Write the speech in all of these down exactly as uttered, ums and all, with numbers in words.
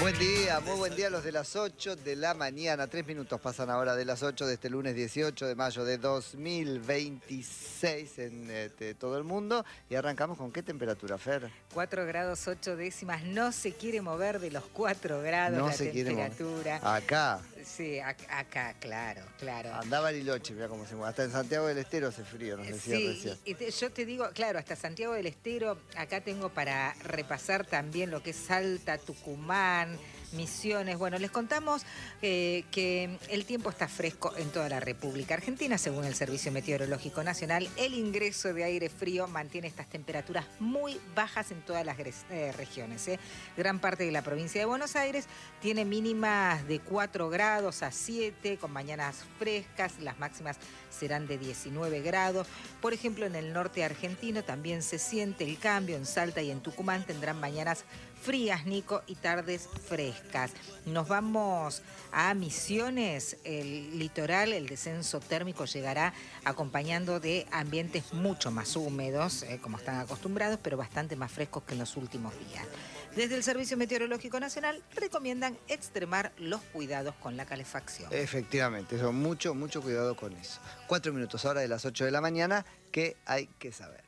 Buen día, muy buen día a los de las ocho de la mañana. Tres minutos pasan ahora de las ocho de este lunes dieciocho de mayo de dos mil veintiséis en este, todo el mundo. Y arrancamos con ¿qué temperatura, Fer? cuatro grados ocho décimas. No se quiere mover de los cuatro grados No la se quiere mover. temperatura. Acá. Sí, ac- acá, claro, claro. Andaba Bariloche, mira cómo se mueve. Hasta en Santiago del Estero hace frío, nos decía Sí, recién. y, y te- yo te digo, claro, hasta Santiago del Estero, acá tengo para repasar también lo que es Salta, Tucumán, Misiones. Bueno, les contamos eh, que el tiempo está fresco en toda la República Argentina, según el Servicio Meteorológico Nacional. El ingreso de aire frío mantiene estas temperaturas muy bajas en todas las eh, regiones. ¿eh? Gran parte de la provincia de Buenos Aires tiene mínimas de cuatro grados a siete, con mañanas frescas, las máximas serán de diecinueve grados. Por ejemplo, en el norte argentino también se siente el cambio. En Salta y en Tucumán tendrán mañanas frías, Nico, y tardes frescas. Nos vamos a Misiones. El litoral, el descenso térmico llegará acompañando de ambientes mucho más húmedos, eh, como están acostumbrados, pero bastante más frescos que en los últimos días. Desde el Servicio Meteorológico Nacional recomiendan extremar los cuidados con la calefacción. Efectivamente, eso, mucho, mucho cuidado con eso. Cuatro minutos ahora de las ocho de la mañana, ¿qué hay que saber?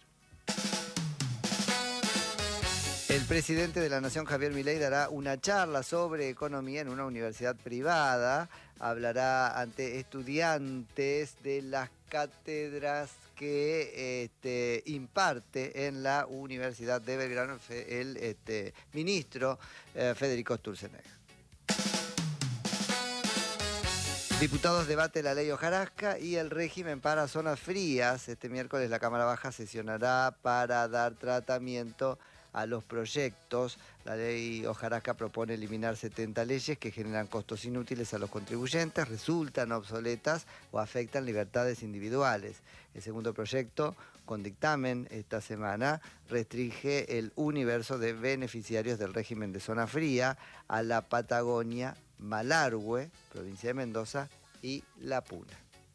El presidente de la Nación, Javier Milei, dará una charla sobre economía en una universidad privada. Hablará ante estudiantes de las cátedras que este, imparte en la Universidad de Belgrano el este, ministro eh, Federico Sturzenegger. Diputados debate la ley hojarasca y el régimen para zonas frías. Este miércoles la Cámara Baja sesionará para dar tratamiento a los proyectos. La ley hojarasca propone eliminar setenta leyes que generan costos inútiles a los contribuyentes, resultan obsoletas o afectan libertades individuales. El segundo proyecto, con dictamen esta semana, restringe el universo de beneficiarios del régimen de zona fría a la Patagonia, Malargüe, provincia de Mendoza, y La Puna.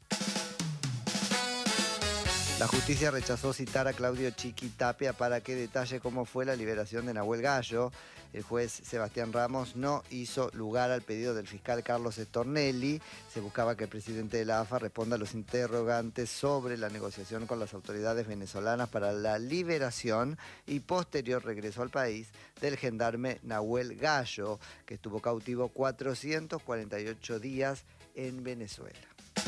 La justicia rechazó citar a Claudio Chiquitapia para que detalle cómo fue la liberación de Nahuel Gallo. El juez Sebastián Ramos no hizo lugar al pedido del fiscal Carlos Stornelli. Se buscaba que el presidente de la A F A responda a los interrogantes sobre la negociación con las autoridades venezolanas para la liberación y posterior regreso al país del gendarme Nahuel Gallo, que estuvo cautivo cuatrocientos cuarenta y ocho días en Venezuela.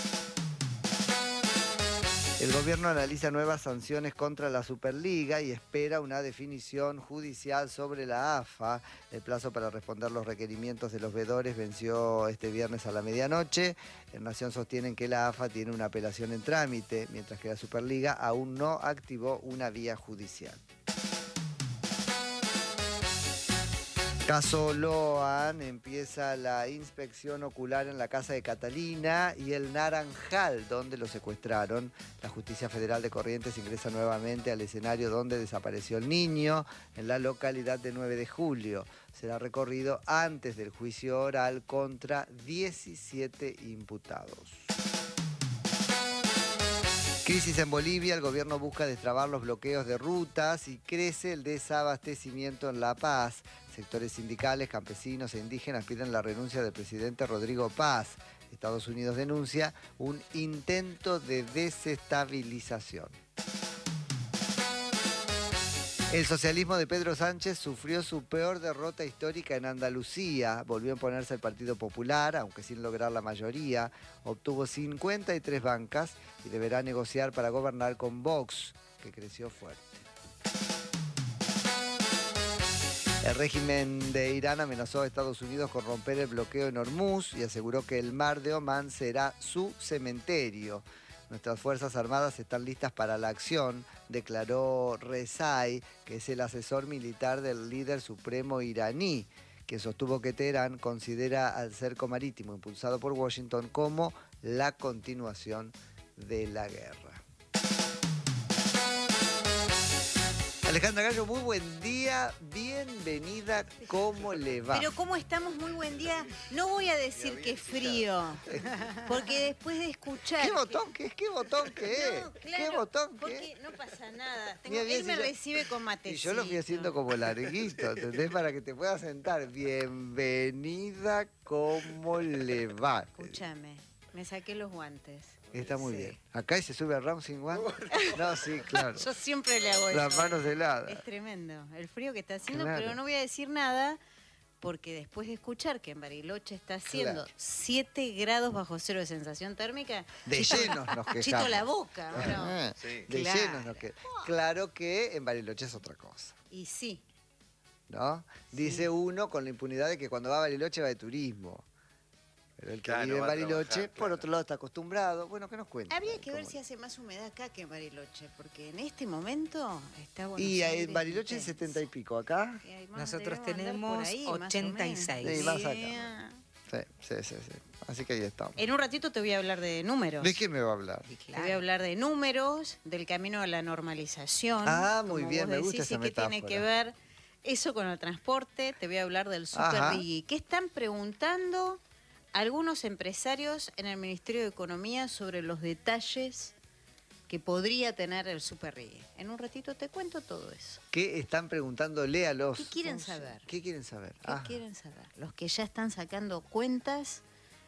El gobierno analiza nuevas sanciones contra la Superliga y espera una definición judicial sobre la A F A. El plazo para responder los requerimientos de los veedores venció este viernes a la medianoche. En Nación sostienen que la A F A tiene una apelación en trámite, mientras que la Superliga aún no activó una vía judicial. Caso Loan, empieza la inspección ocular en la casa de Catalina y el Naranjal, donde lo secuestraron. La Justicia Federal de Corrientes ingresa nuevamente al escenario donde desapareció el niño, en la localidad de nueve de julio. Será recorrido antes del juicio oral contra diecisiete imputados. Crisis en Bolivia, el gobierno busca destrabar los bloqueos de rutas y crece el desabastecimiento en La Paz. Sectores sindicales, campesinos e indígenas piden la renuncia del presidente Rodrigo Paz. Estados Unidos denuncia un intento de desestabilización. El socialismo de Pedro Sánchez sufrió su peor derrota histórica en Andalucía. Volvió a imponerse el Partido Popular, aunque sin lograr la mayoría. Obtuvo cincuenta y tres bancas y deberá negociar para gobernar con Vox, que creció fuerte. El régimen de Irán amenazó a Estados Unidos con romper el bloqueo en Hormuz y aseguró que el mar de Omán será su cementerio. Nuestras Fuerzas Armadas están listas para la acción, declaró Rezai, que es el asesor militar del líder supremo iraní, que sostuvo que Teherán considera al cerco marítimo impulsado por Washington como la continuación de la guerra. Alejandra Gallo, muy buen día, bienvenida, ¿cómo le va? Pero ¿cómo estamos? Muy buen día. No voy a decir que frío, porque después de escuchar... ¿Qué botón que es? ¿Qué botón que es? No, claro, ¿Qué botón que porque es? no pasa nada. Tengo... Mira, bien, Él me si yo- recibe con matecito. Y yo lo fui haciendo como larguito, ¿entendés? Para que te puedas sentar. Bienvenida, ¿cómo le va? Escúchame, me saqué los guantes. Está muy Sí. bien. ¿Acá y se sube al round sin guante? No, sí, claro. Yo siempre le hago eso. Las manos heladas. Es tremendo el frío que está haciendo, Claro. pero no voy a decir nada porque después de escuchar que en Bariloche está haciendo Claro. siete grados bajo cero de sensación térmica, De chito- llenos nos quejamos. chito la boca, ¿o no? Ah, Sí. De Claro. llenos nos quejamos. Claro que en Bariloche es otra cosa, Y sí, ¿no? Dice uno con la impunidad de que cuando va a Bariloche va de turismo. Pero el que Claro, vive en va a Bariloche, trabajar, por claro. otro lado, está acostumbrado. Bueno, ¿qué nos cuenta? habría que ver ¿Cómo? si hace más humedad acá que en Bariloche, porque en este momento está Buenos Y Aires en Bariloche intenso. setenta y pico, acá. Y ahí más Nosotros debemos andar por tenemos ahí, más o ochenta y menos. seis. Sí, más Sí. acá. Sí, sí, sí, sí. Así que ahí estamos. En un ratito te voy a hablar de números. ¿De qué me va a hablar? Y Te claro. voy a hablar de números, del camino a la normalización. Ah, muy como bien, vos me decís, gusta esa y qué tiene metáfora. que ver eso con el transporte. Te voy a hablar del Super Ajá. Rigui. ¿Qué están preguntando algunos empresarios en el Ministerio de Economía sobre los detalles que podría tener el Super Rigui? En un ratito te cuento todo eso. ¿Qué están preguntándole a los... ¿Qué quieren ¿cómo se- saber? ¿Qué quieren saber? ¿Qué Ah, quieren saber? Los que ya están sacando cuentas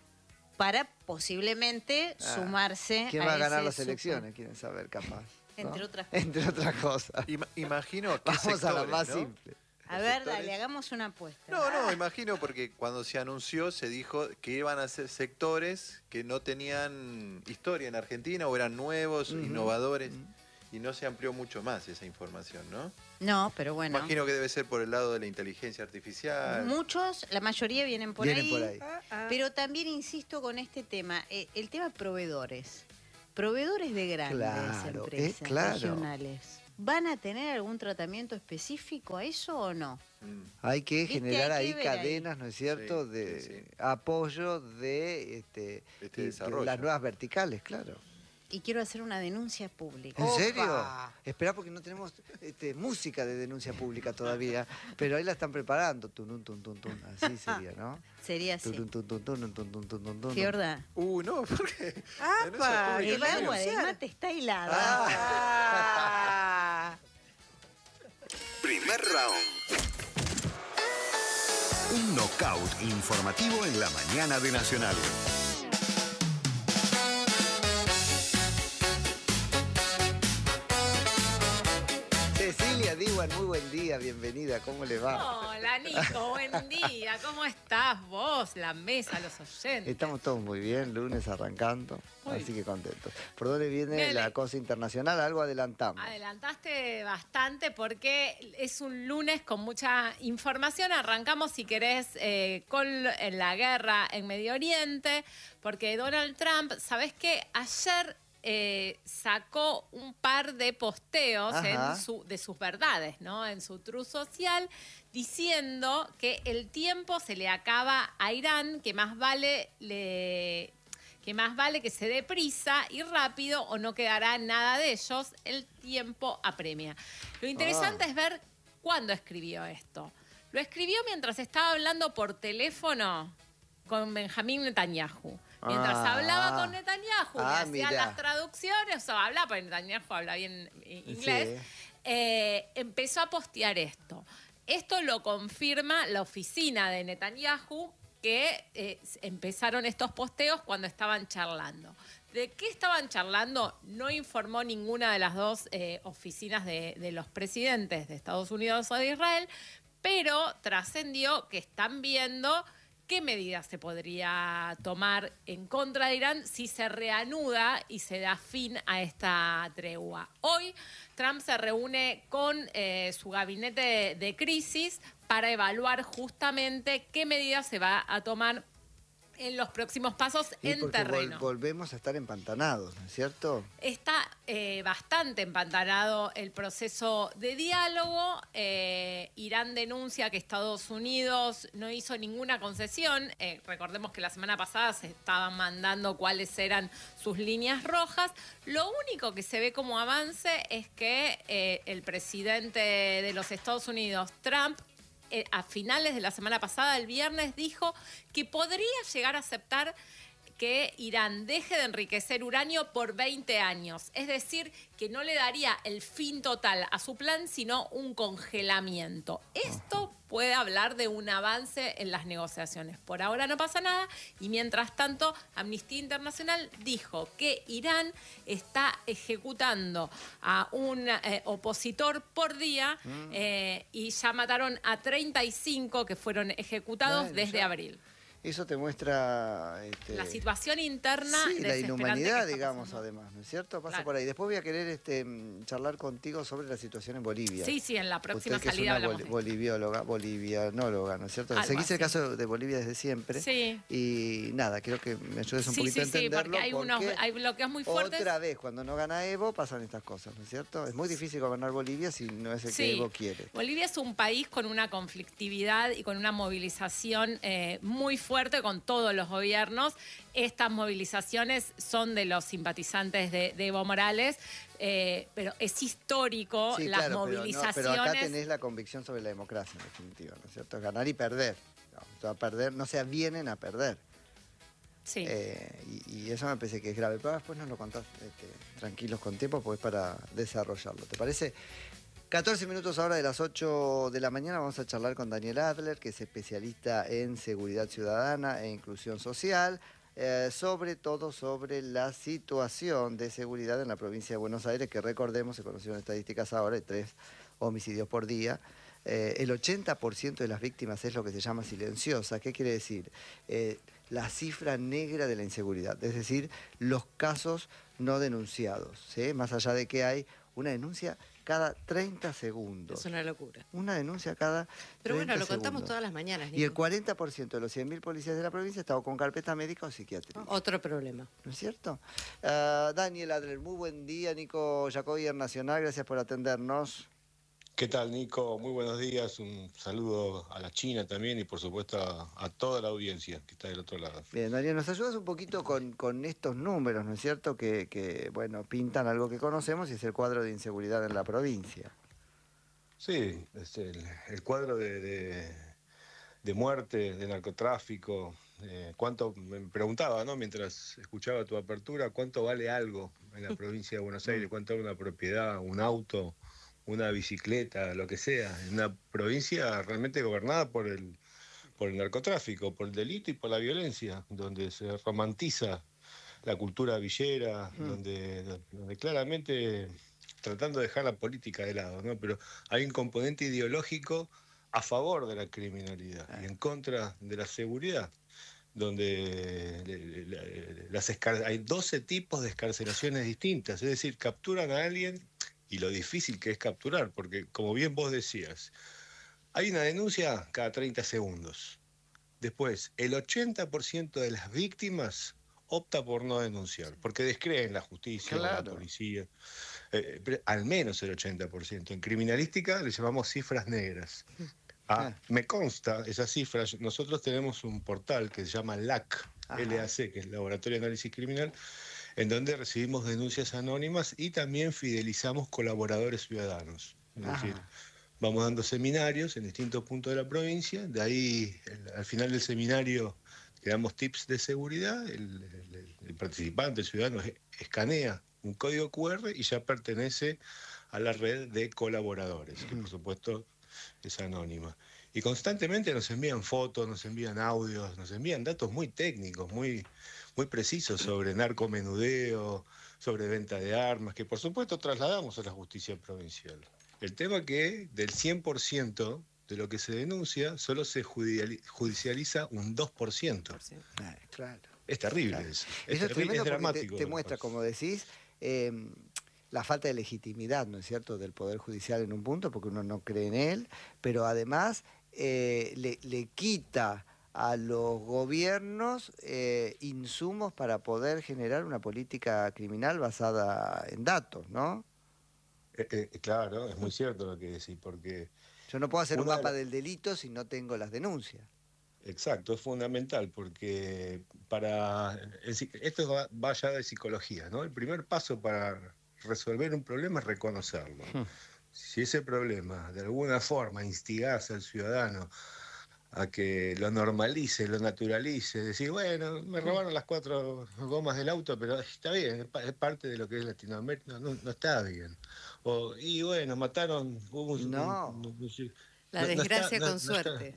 para posiblemente Ah. sumarse ¿Quién a va a ganar ese las super- elecciones? Quieren saber, capaz. ¿no? Entre otras cosas. Entre otras cosas. Ima- imagino que Vamos a la más ¿no? simple. A Los ver, sectores- dale, hagamos una apuesta. No, no, imagino porque cuando se anunció se dijo que iban a ser sectores que no tenían historia en Argentina o eran nuevos, Ujú. innovadores, y no se amplió mucho más esa información, ¿no? No, pero bueno. Imagino que debe ser por el lado de la inteligencia artificial. Muchos, la mayoría vienen por Vienen ahí. por ahí. Pero también insisto con este tema, eh, el tema proveedores. Proveedores de grandes Claro, empresas eh, claro. regionales. ¿Van a tener algún tratamiento específico a eso o no? Mm. Hay que Viste, generar hay ahí que ver ahí. cadenas, ¿no es cierto?, Sí, de sí, sí. apoyo de este, Este y- desarrollo. las nuevas verticales, claro. Y quiero hacer una denuncia pública. ¿En Opa. serio? Esperá porque no tenemos este, música de denuncia pública todavía, pero ahí la están preparando. Tunun, tun, tun, tun. Así sería, ¿no? Sería así. Tunun, tun, tun, tun, tun, tun, tun, tun, tun. Fiorda, Uh, no, porque... ¡Apa! Denuncia ¿Qué el va a agua del denunciar? mate está helada. Ah. Primer round. Un knockout informativo en la mañana de Nacional. Cecilia Diwan, muy buen día, bienvenida, ¿cómo le va? Hola Nico, buen día. ¿Cómo estás vos? La mesa, los oyentes. Estamos todos muy bien, lunes arrancando, Muy así que contentos. ¿Por dónde viene Bien, la le- cosa internacional? Algo adelantamos. Adelantaste bastante porque es un lunes con mucha información. Arrancamos, si querés, eh, con en la guerra en Medio Oriente, porque Donald Trump, ¿sabés qué? Ayer eh, sacó un par de posteos Ajá. en su, de sus verdades, ¿no? En su True Social, diciendo que el tiempo se le acaba a Irán, que más vale le que más vale que se dé prisa y rápido o no quedará nada de ellos, el tiempo apremia. Lo interesante Ah. es ver cuándo escribió esto. Lo escribió mientras estaba hablando por teléfono con Benjamín Netanyahu. Mientras Ah. hablaba con Netanyahu, Ah, le hacía mirá. las traducciones, o hablaba, porque Netanyahu habla bien eh, inglés, Sí. eh, empezó a postear esto. Esto lo confirma la oficina de Netanyahu, que eh, empezaron estos posteos cuando estaban charlando. ¿De qué estaban charlando? No informó ninguna de las dos eh, oficinas de, de los presidentes de Estados Unidos o de Israel, pero trascendió que están viendo qué medidas se podría tomar en contra de Irán si se reanuda y se da fin a esta tregua. Hoy Trump se reúne con eh, su gabinete de, de crisis para evaluar justamente qué medidas se va a tomar en los próximos pasos Y en porque terreno. vol- volvemos a estar empantanados, ¿no es cierto? Está eh, bastante empantanado el proceso de diálogo. Eh, Irán denuncia que Estados Unidos no hizo ninguna concesión. Eh, recordemos que la semana pasada se estaban mandando cuáles eran sus líneas rojas. Lo único que se ve como avance es que eh, el presidente de los Estados Unidos, Trump, eh, a finales de la semana pasada, el viernes, dijo que podría llegar a aceptar que Irán deje de enriquecer uranio por veinte años. Es decir, que no le daría el fin total a su plan, sino un congelamiento. Esto puede hablar de un avance en las negociaciones. Por ahora no pasa nada y mientras tanto Amnistía Internacional dijo que Irán está ejecutando a un eh, opositor por día eh, y ya mataron a treinta y cinco que fueron ejecutados Bueno, desde ya. abril. Eso te muestra... este, La situación interna Sí, la desesperante inhumanidad, que está digamos, pasando. además, ¿no es cierto? Pasa Claro. por ahí. Después voy a querer este, mm, charlar contigo sobre la situación en Bolivia. Sí, sí, en la próxima Usted que salida es una hablamos boli- de esto. bolivióloga, bolivianóloga, ¿no es cierto? Algo Seguís el así. caso de Bolivia desde siempre. Sí. Y nada, quiero que me ayudes un Sí, poquito sí, a sí, entenderlo. porque hay, unos, porque hay bloqueos muy fuertes. Otra vez, cuando no gana Evo, pasan estas cosas, ¿no es cierto? Es muy difícil gobernar Bolivia si no es el que Sí. Evo quiere. Bolivia es un país con una conflictividad y con una movilización eh, muy fuerte con todos los gobiernos. Estas movilizaciones son de los simpatizantes de, de Evo Morales, eh, pero es histórico Sí, las claro, pero no- movilizaciones. Pero, acá tenés la convicción sobre la democracia, en definitiva, ¿no es cierto? Ganar y perder. No, a perder, no se vienen a perder. Sí. Eh, y, y eso me parece que es grave. Pero después nos lo contás este, tranquilos con tiempo, pues para desarrollarlo. ¿Te parece? catorce minutos ahora de las ocho de la mañana vamos a charlar con Daniel Adler, que es especialista en seguridad ciudadana e inclusión social, eh, sobre todo sobre la situación de seguridad en la provincia de Buenos Aires, que recordemos, se conocieron estadísticas ahora, hay tres homicidios por día. Eh, el ochenta por ciento de las víctimas es lo que se llama silenciosa. ¿Qué quiere decir? Eh, la cifra negra de la inseguridad, es decir, los casos no denunciados, ¿sí? Más allá de que hay una denuncia cada treinta segundos. Es una locura. Una denuncia cada Pero bueno, treinta lo contamos segundos. todas las mañanas, Y el Nico. cuarenta por ciento de los cien mil policías de la provincia está o con carpeta médica o psiquiátrica. Otro problema. ¿No es cierto? Ah, Daniel Adler, muy buen día. Nico Jacobier Nacional, gracias por atendernos. ¿Qué tal, Nico? Muy buenos días. Un saludo a la China también y, por supuesto, a, a toda la audiencia que está del otro lado. Bien, Daniel, nos ayudas un poquito con, con estos números, ¿no es cierto? Que, que, bueno, pintan algo que conocemos y es el cuadro de inseguridad en la provincia. Sí, es el, el cuadro de, de, de muerte, de narcotráfico. Eh, ¿cuánto, me preguntaba, ¿no? Mientras escuchaba tu apertura, ¿cuánto vale algo en la provincia de Buenos Aires? ¿Cuánto vale una propiedad, un auto, una bicicleta, lo que sea? En una provincia realmente gobernada por el, por el narcotráfico, por el delito y por la violencia, donde se romantiza la cultura villera, Mm. donde, donde claramente tratando de dejar la política de lado, ¿no? Pero hay un componente ideológico a favor de la criminalidad y en contra de la seguridad, donde le- le- las escar- hay doce tipos de escarcelaciones distintas, es decir, capturan a alguien y lo difícil que es capturar, porque como bien vos decías, hay una denuncia cada treinta segundos. Después, el ochenta por ciento de las víctimas opta por no denunciar, porque descreen la justicia, la Claro. policía. Eh, pero al menos el ochenta por ciento. En criminalística le llamamos cifras negras. Ah, Ah. me consta esa cifra. Nosotros tenemos un portal que se llama L A C, Ajá. L A C, que es Laboratorio de Análisis Criminal, en donde recibimos denuncias anónimas y también fidelizamos colaboradores ciudadanos. Es Ajá. decir, vamos dando seminarios en distintos puntos de la provincia. De ahí, el- al final del seminario, le damos tips de seguridad. El, el- el participante, el ciudadano, es- escanea un código cu erre y ya pertenece a la red de colaboradores, que por supuesto es anónima. Y constantemente nos envían fotos, nos envían audios, nos envían datos muy técnicos, muy, muy precisos sobre narcomenudeo, sobre venta de armas, que por supuesto trasladamos a la justicia provincial. El tema que del cien por ciento de lo que se denuncia, solo se judiciali- judicializa un dos por ciento. Ah, claro. Es terrible Claro. eso. Eso Es, es terri- tremendo es porque dramático. te, te lo que muestra, pasa. como decís, eh, la falta de legitimidad, ¿no es cierto?, del Poder Judicial en un punto, porque uno no cree en él, pero además eh, le, le quita a los gobiernos eh, insumos para poder generar una política criminal basada en datos, ¿no? Eh, eh, claro, es muy cierto lo que decís, porque Yo no puedo hacer un una de mapa las- del delito si no tengo las denuncias. exacto, es fundamental, porque para en sí- esto va, va ya de psicología, ¿no? El primer paso para resolver un problema es reconocerlo. Hmm. Si ese problema de alguna forma instigás al ciudadano a que lo normalice, lo naturalice, decir, bueno, me robaron las cuatro gomas del auto, pero está bien, es, pa- es parte de lo que es Latinoamérica, no, no, no está bien. O, y bueno, mataron, hubo un- un- No. un- un- La no- no está- desgracia no- con no está- suerte.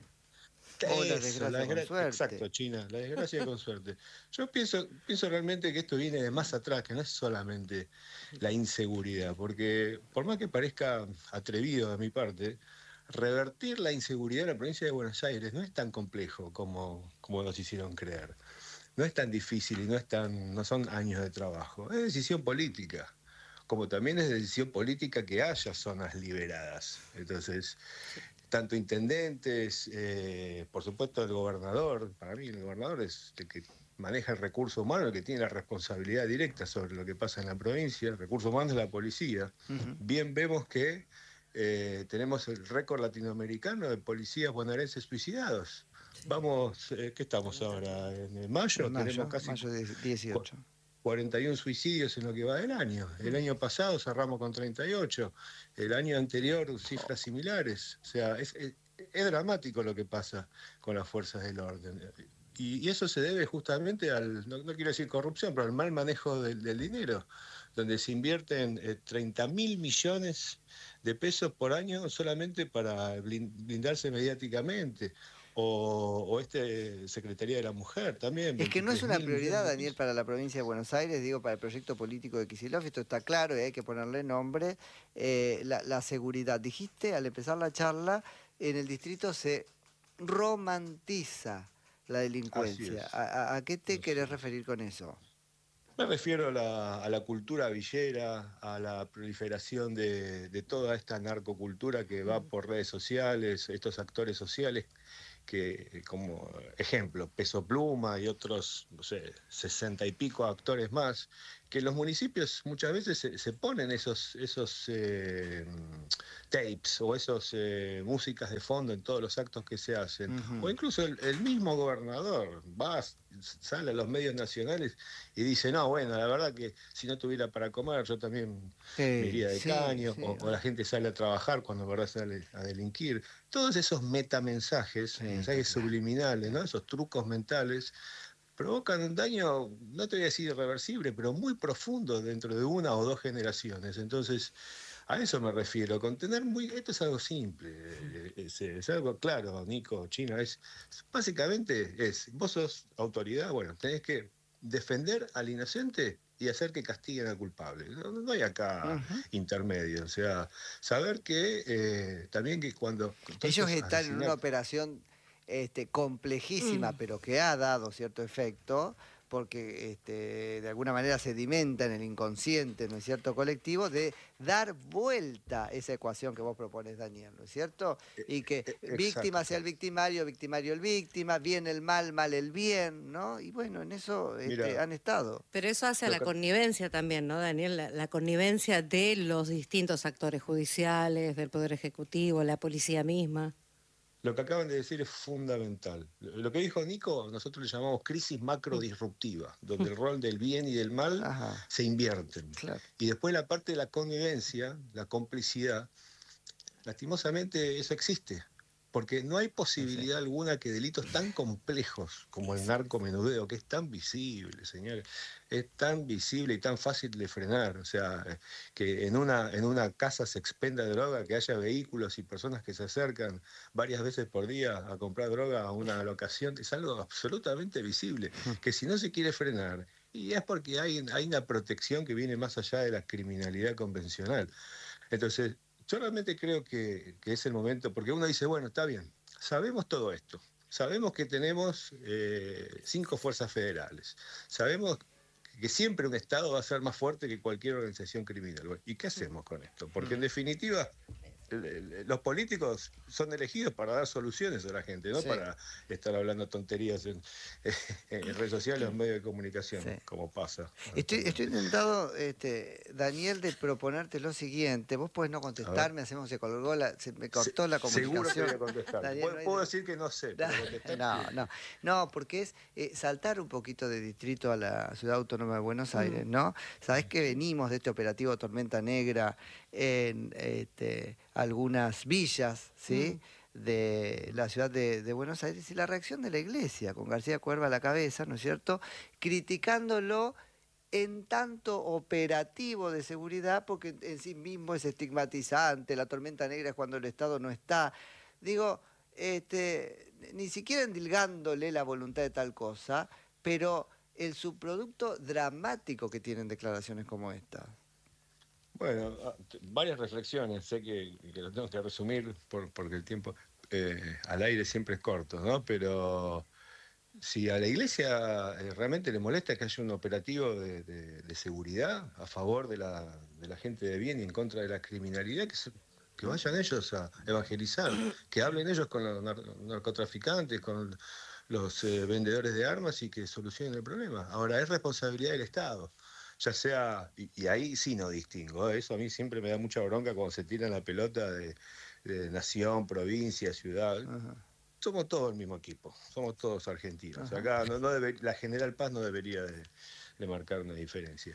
O la eso, la desgracia con desgra- suerte. exacto, China, la desgracia con suerte. Yo pienso, pienso realmente que esto viene de más atrás, que no es solamente la inseguridad, porque por más que parezca atrevido de mi parte, revertir la inseguridad en la provincia de Buenos Aires no es tan complejo como, como nos hicieron creer. No es tan difícil y no, es tan, no son años de trabajo, es decisión política. Como también es decisión política que haya zonas liberadas. Entonces, tanto intendentes, eh, por supuesto el gobernador, para mí el gobernador es el que maneja el recurso humano, el que tiene la responsabilidad directa sobre lo que pasa en la provincia, el recurso humano es la policía. Ujú. Bien vemos que eh, tenemos el récord latinoamericano de policías bonaerenses suicidados. Vamos, eh, ¿qué estamos ahora? ¿En mayo? En mayo, Tenemos casi mayo de dieciocho. cuarenta y uno suicidios en lo que va del año. El año pasado cerramos con treinta y ocho. El año anterior cifras similares. O sea, es, es, es dramático lo que pasa con las fuerzas del orden. Y, y eso se debe justamente al, no, no quiero decir corrupción, pero al mal manejo del, del dinero, donde se invierten eh, treinta mil millones de pesos por año solamente para blin- blindarse mediáticamente. O, o este Secretaría de la Mujer también. Es que no es una veintitrés mil prioridad, millones de Daniel, pesos. para la provincia de Buenos Aires, digo, para el proyecto político de Kicillof, esto está claro y hay que ponerle nombre. Eh, la, la seguridad. Dijiste al empezar la charla, en el distrito se romantiza la delincuencia. Así es. ¿A, a- a qué te Así querés es. referir con eso? Me refiero a la, a la cultura villera, a la proliferación de, de toda esta narcocultura que va por redes sociales, estos actores sociales que, como ejemplo, Peso Pluma y otros, no sé, sesenta y pico actores más, que en los municipios muchas veces se, se ponen esos, esos eh, tapes o esos eh, músicas de fondo en todos los actos que se hacen. Ujú. O incluso el, el mismo gobernador va, sale a los medios nacionales y dice, no, bueno, la verdad que si no tuviera para comer yo también me iría de sí, caño, sí. o, o la gente sale a trabajar cuando en verdad sale a delinquir. Todos esos metamensajes, Sí, mensajes está claro. subliminales, ¿no? Esos trucos mentales, provocan un daño, no te voy a decir irreversible, pero muy profundo dentro de una o dos generaciones. Entonces, a eso me refiero, con tener muy... Esto es algo simple, eh, es, es algo claro, Nico, China, es básicamente es, vos sos autoridad, bueno, tenés que defender al inocente y hacer que castiguen al culpable. No, no hay acá Ujú. intermedio, o sea, saber que eh, también que cuando... Ellos estos están en una asesinatos- operación este, complejísima, Mm. pero que ha dado cierto efecto, porque este, de alguna manera sedimenta en el inconsciente, ¿no es cierto?, colectivo, de dar vuelta esa ecuación que vos propones, Daniel, ¿no es cierto? Y que eh, víctima exacto. sea el victimario, victimario el víctima, bien el mal, mal el bien, ¿no? Y bueno, en eso este, Mira. han estado. Pero eso hace a Lo la que- connivencia también, ¿no, Daniel? La, la connivencia de los distintos actores judiciales, del Poder Ejecutivo, la policía misma. Lo que acaban de decir es fundamental. Lo lo que dijo Nico, nosotros le llamamos crisis macro disruptiva, donde el rol del bien y del mal Ajá, se invierten. claro. Y después la parte de la connivencia, la complicidad, lastimosamente eso existe. Porque no hay posibilidad alguna que delitos tan complejos como el narcomenudeo, que es tan visible, señores, es tan visible y tan fácil de frenar. O sea, eh, que en una, en una casa se expenda droga, que haya vehículos y personas que se acercan varias veces por día a comprar droga a una locación, es algo absolutamente visible. Que si no se quiere frenar, y es porque hay, hay una protección que viene más allá de la criminalidad convencional. Entonces, yo realmente creo que, que es el momento, porque uno dice, bueno, está bien, sabemos todo esto, sabemos que tenemos eh, cinco fuerzas federales, sabemos que siempre un Estado va a ser más fuerte que cualquier organización criminal. Bueno, ¿y qué hacemos con esto? Porque en definitiva, el- el- los políticos son elegidos para dar soluciones a la gente, no Sí. para estar hablando tonterías en, en redes sociales o en medios de comunicación, Sí. como pasa. Estoy, estoy intentando, este, Daniel, de proponerte lo siguiente. Vos podés no contestarme, hacemos, se colgó la, se me cortó Se- la Seguro que comunicación. voy a contestar. Daniel, Puedo, no hay puedo de- decir que no sé, pero contestar No, sí. no, no, porque es eh, saltar un poquito de distrito a la Ciudad Autónoma de Buenos Aires, ¿no? Sabés que venimos de este operativo Tormenta Negra en este, algunas villas, ¿sí? De la ciudad de, de Buenos Aires, y la reacción de la iglesia, con García Cuerva a la cabeza, ¿no es cierto?, criticándolo en tanto operativo de seguridad, porque en sí mismo es estigmatizante, la tormenta negra es cuando el Estado no está. Digo, este, ni siquiera endilgándole la voluntad de tal cosa, pero el subproducto dramático que tienen declaraciones como esta. Bueno, ah, t- varias reflexiones, sé que, que lo tengo que resumir por- porque el tiempo eh, al aire siempre es corto, ¿no? Pero si a la iglesia eh, realmente le molesta que haya un operativo de, de- de seguridad a favor de la, de la gente de bien y en contra de la criminalidad, que, se- que vayan ellos a evangelizar, que hablen ellos con los nar- narcotraficantes, con los eh, vendedores de armas y que solucionen el problema. Ahora, es responsabilidad del Estado. Ya sea, y, y ahí sí no distingo, ¿eh? Eso a mí siempre me da mucha bronca cuando se tiran la pelota de, de nación, provincia, ciudad. Ajá. Somos todos el mismo equipo, somos todos argentinos. Ajá. Acá no, no debe- la General Paz no debería de, de marcar una diferencia.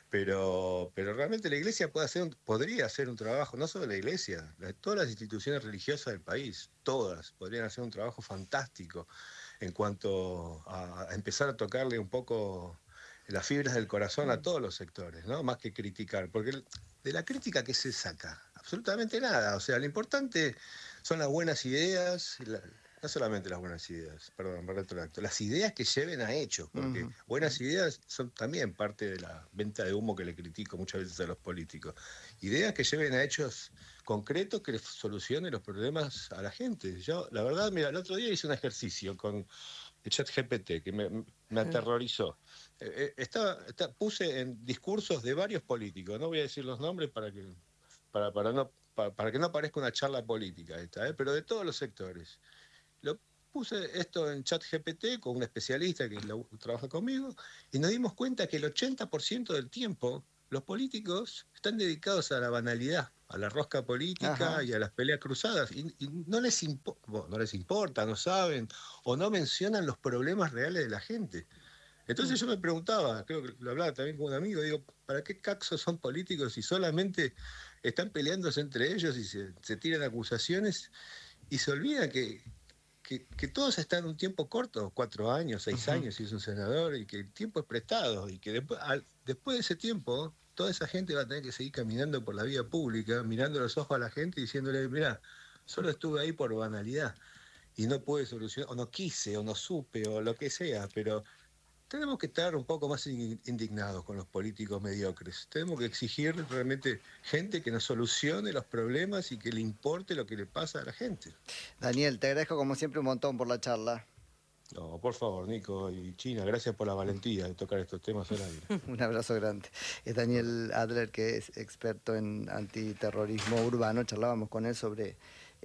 Pero, pero realmente la iglesia puede hacer un- podría hacer un trabajo, no solo la iglesia, la- todas las instituciones religiosas del país, todas, podrían hacer un trabajo fantástico en cuanto a, a empezar a tocarle un poco las fibras del corazón a todos los sectores, ¿no? Más que criticar, porque el- de la crítica, ¿qué se saca? Absolutamente nada. O sea, lo importante son las buenas ideas, la- no solamente las buenas ideas, perdón, me retracto, las ideas que lleven a hechos, porque Ujú. buenas ideas son también parte de la venta de humo que le critico muchas veces a los políticos. Ideas que lleven a hechos concretos que les solucionen los problemas a la gente. Yo, la verdad, mira, el otro día hice un ejercicio con el chat G P T que me, me aterrorizó. Eh, eh, estaba- está- puse en discursos de varios políticos, no voy a decir los nombres para que, para, para no, pa- para, que no parezca una charla política esta, ¿eh? Pero de todos los sectores. Lo puse esto en chat G P T con un especialista que lo- trabaja conmigo y nos dimos cuenta que el ochenta por ciento del tiempo los políticos están dedicados a la banalidad, a la rosca política Ajá. y a las peleas cruzadas y, y no, les impo- bueno, no les importa, no saben o no mencionan los problemas reales de la gente. Entonces yo me preguntaba, creo que lo hablaba también con un amigo, digo, ¿para qué caxos son políticos si solamente están peleándose entre ellos y se, se tiran acusaciones y se olvidan que, que, que todos están un tiempo corto, cuatro años, seis Ujú. años si es un senador, y que el tiempo es prestado, y que después, al- después de ese tiempo, toda esa gente va a tener que seguir caminando por la vía pública, mirando los ojos a la gente y diciéndole, mirá, solo estuve ahí por banalidad y no pude solucionar, o no quise, o no supe, o lo que sea, pero tenemos que estar un poco más in- indignados con los políticos mediocres. Tenemos que exigir realmente gente que nos solucione los problemas y que le importe lo que le pasa a la gente. Daniel, te agradezco como siempre un montón por la charla. No, por favor, Nico y China, gracias por la valentía de tocar estos temas al aire. Un abrazo grande. Es Daniel Adler, que es experto en antiterrorismo urbano. Charlábamos con él sobre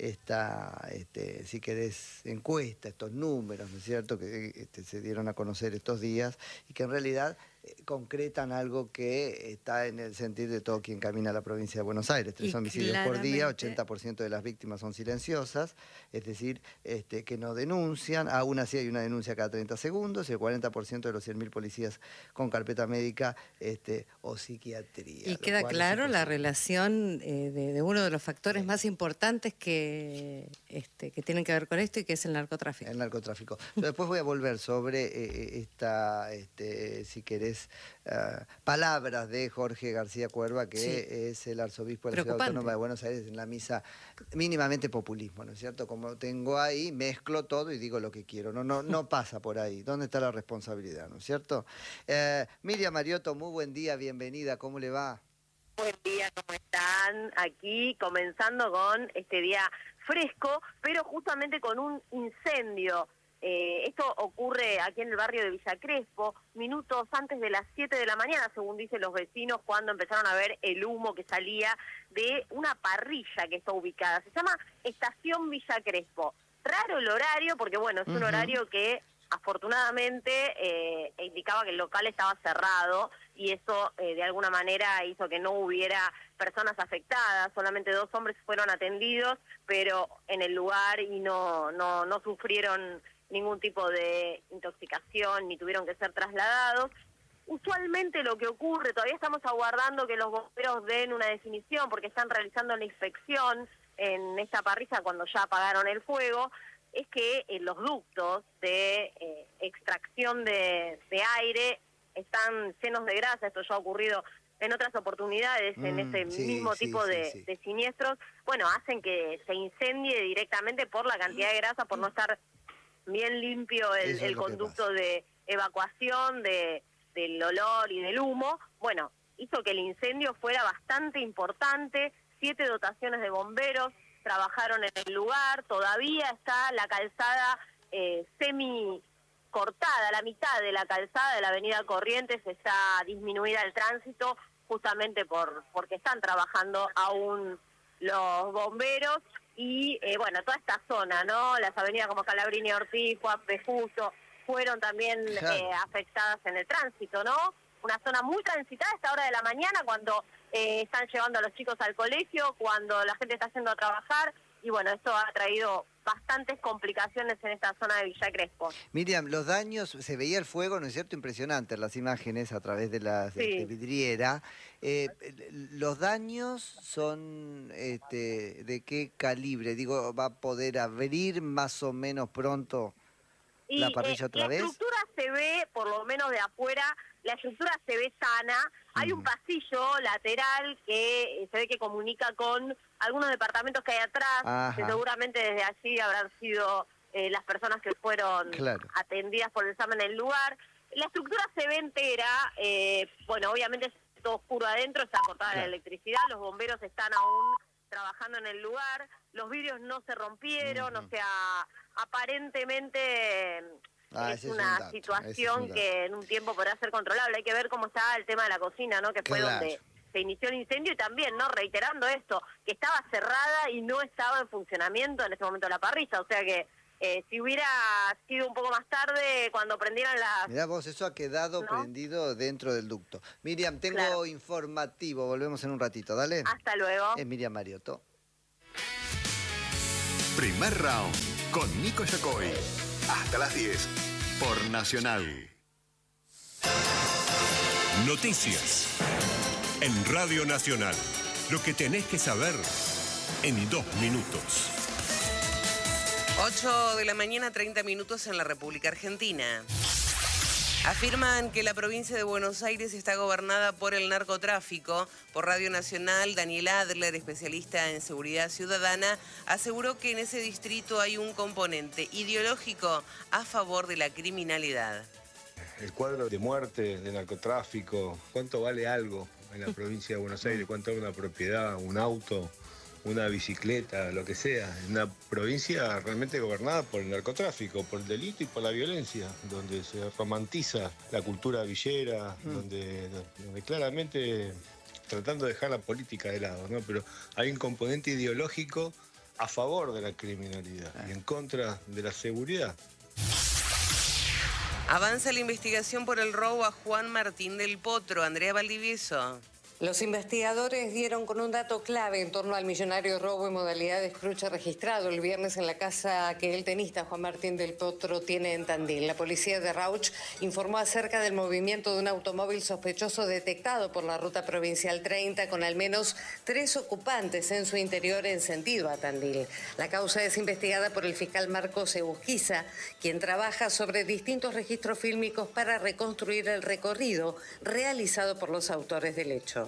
esta, este, si querés, encuesta, estos números, ¿no es cierto?, que este, se dieron a conocer estos días y que en realidad eh, concretan algo que está en el sentir de todo quien camina a la provincia de Buenos Aires. Tres Y homicidios por día, claramente- ochenta por ciento de las víctimas son silenciosas, es decir, este, que no denuncian. Aún así hay una denuncia cada treinta segundos y el cuarenta por ciento de los cien mil policías con carpeta médica este, o psiquiatría. Y lo queda cual es claro la imposible. relación eh, de, de uno de los factores más importantes que, este, que tienen que ver con esto y que es el narcotráfico. El narcotráfico. Yo después voy a volver sobre eh, esta, este, si querés, uh, palabras de Jorge García Cuerva, que Sí. es el arzobispo de la Ciudad Preocupante. Autónoma de Buenos Aires, en la misa mínimamente populismo, ¿no es cierto? Como tengo ahí, mezclo todo y digo lo que quiero. No, no, no pasa por ahí. ¿Dónde está la responsabilidad, no es cierto? Eh, Miriam Mariotto, muy buen día, bienvenida. ¿Cómo le va? Buen día, ¿cómo están? Aquí comenzando con este día fresco, pero justamente con un incendio Eh, esto ocurre aquí en el barrio de Villa Crespo, minutos antes de las siete de la mañana, según dicen los vecinos, cuando empezaron a ver el humo que salía de una parrilla que está ubicada. Se llama Estación Villa Crespo. Raro el horario, porque bueno, es un Ujú. horario que afortunadamente eh, indicaba que el local estaba cerrado y eso eh, de alguna manera hizo que no hubiera personas afectadas, solamente dos hombres fueron atendidos, pero en el lugar y no, no, no sufrieron ningún tipo de intoxicación ni tuvieron que ser trasladados. Usualmente lo que ocurre, todavía estamos aguardando que los bomberos den una definición porque están realizando la inspección en esta parrilla cuando ya apagaron el fuego, es que eh, los ductos de eh, extracción de, de aire están llenos de grasa. Esto ya ha ocurrido en otras oportunidades, mm, en este sí, mismo sí, tipo sí, de, sí. de siniestros. Bueno, hacen que se incendie directamente por la cantidad de grasa, por no estar bien limpio el, el conducto de evacuación de, del olor y del humo. Bueno, hizo que el incendio fuera bastante importante. Siete dotaciones de bomberos trabajaron en el lugar. Todavía está la calzada eh, semi cortada, la mitad de la calzada de la avenida Corrientes está disminuida el tránsito justamente por porque están trabajando aún los bomberos y eh, bueno, toda esta zona, ¿no? Las avenidas como Calabrini, Ortiz, Juan P. Justo fueron también claro. eh, afectadas en el tránsito, ¿no? Una zona muy transitada a esta hora de la mañana cuando eh, están llevando a los chicos al colegio, cuando la gente está yendo a trabajar. Y bueno, esto ha traído bastantes complicaciones en esta zona de Villa Crespo. Miriam, los daños, se veía el fuego, ¿no es cierto? Impresionante las imágenes a través de la sí. este, vidriera. Eh, ¿Los daños son este, de qué calibre? Digo, ¿va a poder abrir más o menos pronto y, la parrilla eh, otra la vez? La estructura se ve, por lo menos de afuera, la estructura se ve sana. Hay un pasillo lateral que se ve que comunica con algunos departamentos que hay atrás, Ajá. que seguramente desde allí habrán sido eh, las personas que fueron claro. atendidas por el examen en el lugar. La estructura se ve entera, eh, bueno, obviamente es todo oscuro adentro, está cortada claro. la electricidad, los bomberos están aún trabajando en el lugar, los vidrios no se rompieron, uh-huh. o sea, aparentemente... Ah, es una es situación es que en un tiempo podrá ser controlable. Hay que ver cómo está el tema de la cocina, ¿no? Que fue claro. donde se inició el incendio y también, ¿no? Reiterando esto, que estaba cerrada y no estaba en funcionamiento en ese momento la parrilla. O sea que eh, si hubiera sido un poco más tarde, cuando prendieran las... Mirá vos, eso ha quedado ¿no? prendido dentro del ducto. Miriam, tengo claro. informativo. Volvemos en un ratito, dale. Hasta luego. Es Miriam Mariotto. Primer round con Nico Yacoy. Hasta las diez por Nacional. Noticias en Radio Nacional. Lo que tenés que saber en dos minutos. ocho de la mañana, treinta minutos en la República Argentina. Afirman que la provincia de Buenos Aires está gobernada por el narcotráfico. Por Radio Nacional, Daniel Adler, especialista en seguridad ciudadana, aseguró que en ese distrito hay un componente ideológico a favor de la criminalidad. El cuadro de muerte, de narcotráfico, ¿cuánto vale algo en la provincia de Buenos Aires? ¿Cuánto vale una propiedad, un auto, una bicicleta, lo que sea? Una provincia realmente gobernada por el narcotráfico, por el delito y por la violencia, donde se romantiza la cultura villera, mm. donde, donde claramente tratando de dejar la política de lado, ¿no? Pero hay un componente ideológico a favor de la criminalidad ah. y en contra de la seguridad. Avanza la investigación por el robo a Juan Martín del Potro. Andrea Valdivieso. Los investigadores dieron con un dato clave en torno al millonario robo en modalidad de escrucha registrado el viernes en la casa que el tenista Juan Martín del Potro tiene en Tandil. La policía de Rauch informó acerca del movimiento de un automóvil sospechoso detectado por la ruta provincial treinta con al menos tres ocupantes en su interior en sentido a Tandil. La causa es investigada por el fiscal Marcos Eusquiza, quien trabaja sobre distintos registros fílmicos para reconstruir el recorrido realizado por los autores del hecho.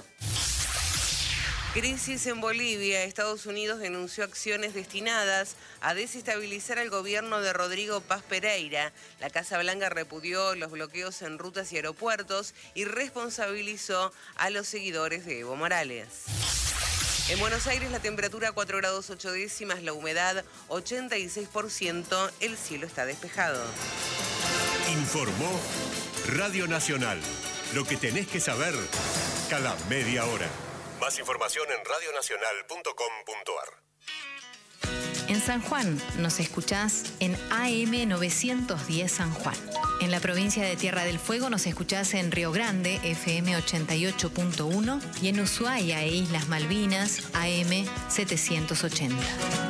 Crisis en Bolivia. Estados Unidos denunció acciones destinadas a desestabilizar al gobierno de Rodrigo Paz Pereira. La Casa Blanca repudió los bloqueos en rutas y aeropuertos y responsabilizó a los seguidores de Evo Morales. En Buenos Aires la temperatura cuatro grados ocho décimas, la humedad ochenta y seis por ciento, el cielo está despejado. Informó Radio Nacional. Lo que tenés que saber cada media hora. Más información en radio nacional punto com punto ar. En San Juan nos escuchás en A M novecientos diez San Juan. En la provincia de Tierra del Fuego nos escuchás en Río Grande, F M ochenta y ocho punto uno, y en Ushuaia e Islas Malvinas, A M setecientos ochenta.